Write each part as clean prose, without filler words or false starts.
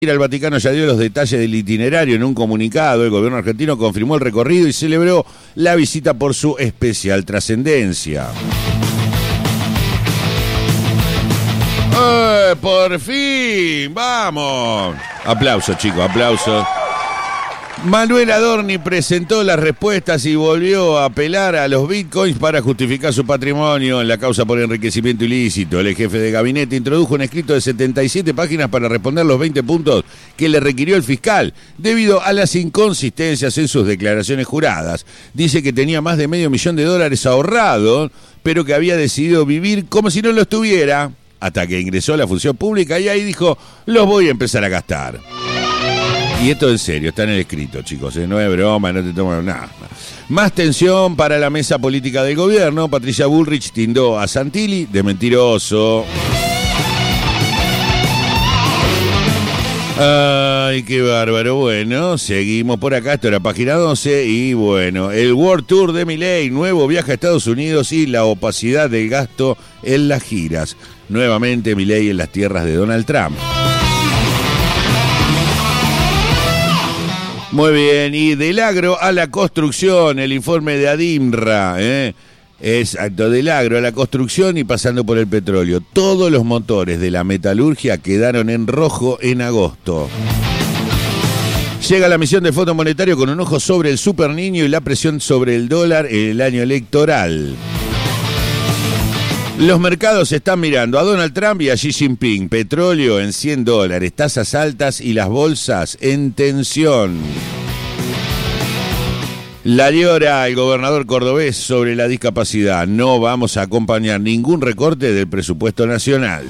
El Vaticano ya dio los detalles del itinerario en un comunicado. El gobierno argentino confirmó el recorrido y celebró la visita por su especial trascendencia. ¡Por fin! ¡Vamos! Aplausos, chicos, aplausos. Manuel Adorni presentó las respuestas y volvió a apelar a los bitcoins para justificar su patrimonio en la causa por enriquecimiento ilícito. El jefe de gabinete introdujo un escrito de 77 páginas para responder los 20 puntos que le requirió el fiscal, debido a las inconsistencias en sus declaraciones juradas. Dice que tenía más de $500,000 ahorrados, pero que había decidido vivir como si no lo estuviera, hasta que ingresó a la función pública y ahí dijo, los voy a empezar a gastar. Y esto en serio, está en el escrito, chicos, no es broma, no te toman nada. Más tensión para la mesa política del gobierno. Patricia Bullrich tildó a Santilli de mentiroso. Ay, qué bárbaro. Bueno, seguimos por acá, esto era página 12 y bueno, el World Tour de Milei, nuevo viaje a Estados Unidos y la opacidad del gasto en las giras. Nuevamente Milei en las tierras de Donald Trump. Muy bien, y del agro a la construcción, el informe de Adimra, exacto, del agro a la construcción y pasando por el petróleo. Todos los motores de la metalurgia quedaron en rojo en agosto. Llega la misión de Fondo Monetario con un ojo sobre el superniño y la presión sobre el dólar en el año electoral. Los mercados están mirando a Donald Trump y a Xi Jinping. Petróleo en $100, tasas altas y las bolsas en tensión. La llora el gobernador cordobés sobre la discapacidad. No vamos a acompañar ningún recorte del presupuesto nacional.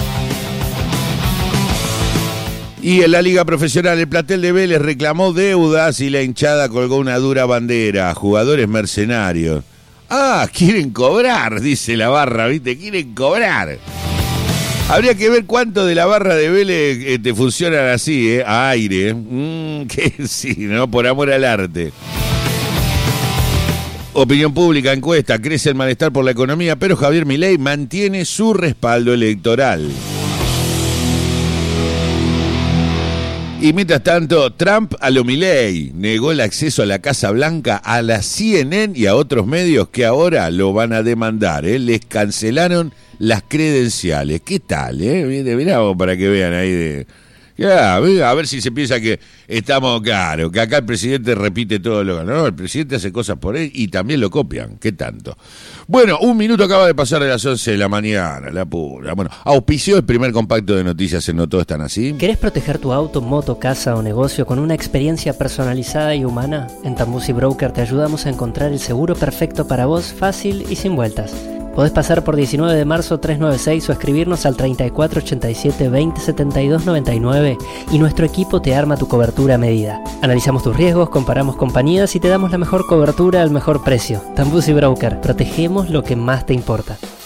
Y en la Liga Profesional, el plantel de Vélez reclamó deudas y la hinchada colgó una dura bandera. Jugadores mercenarios. Ah, quieren cobrar, dice la barra, ¿viste? Quieren cobrar. Habría que ver cuánto de la barra de Vélez te funcionan así, a aire. Que sí, ¿no? Por amor al arte. Opinión pública, encuesta, crece el malestar por la economía, pero Javier Milei mantiene su respaldo electoral. Y mientras tanto, Trump a lo Milei negó el acceso a la Casa Blanca a la CNN y a otros medios que ahora lo van a demandar. Les cancelaron las credenciales. ¿Qué tal? Mirá vos para que vean ahí de... Ya, a ver si se piensa que estamos claro, que acá el presidente repite todo lo que... No, el presidente hace cosas por él y también lo copian. ¿Qué tanto? Bueno, un minuto acaba de pasar de las 11 de la mañana, la pura. Bueno, auspició el primer compacto de noticias en No Todo Están Así. ¿Querés proteger tu auto, moto, casa o negocio con una experiencia personalizada y humana? En Tambusi Broker te ayudamos a encontrar el seguro perfecto para vos, fácil y sin vueltas. Podés pasar por 19 de marzo 396 o escribirnos al 3487 20 72 99 y nuestro equipo te arma tu cobertura a medida. Analizamos tus riesgos, comparamos compañías y te damos la mejor cobertura al mejor precio. Tambusi Broker, protegemos lo que más te importa.